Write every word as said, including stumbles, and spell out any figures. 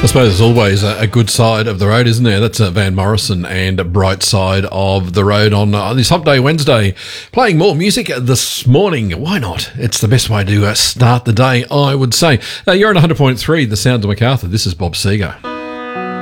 I suppose there's always a, a good side of the road, isn't there? That's uh, Van Morrison and a Bright Side of the Road on uh, this Hump Day Wednesday. Playing more music this morning. Why not? It's the best way to uh, start the day, I would say. Uh, you're on one hundred point three, The Sounds of Macarthur. This is Bob Seger.